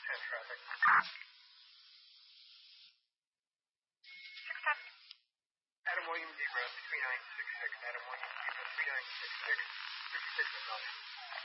10 traffic. Adam Williams, egress 3966. Adam Williams, egress 3966. 36 is not.